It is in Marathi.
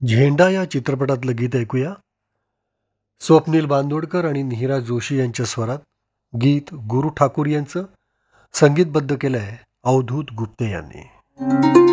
झेंडा या चित्रपटातलं गीत ऐकूया. स्वप्नील बांदोडकर आणि निहिरा जोशी यांच्या स्वरात गीत गुरु ठाकूर यांचं संगीतबद्ध केलं आहे अवधूत गुप्ते यांनी.